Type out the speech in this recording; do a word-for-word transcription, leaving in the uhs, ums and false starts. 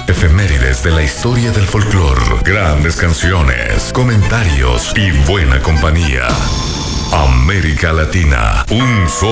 Efemérides de la historia del folclore, grandes canciones, comentarios y buena compañía. América Latina, un solo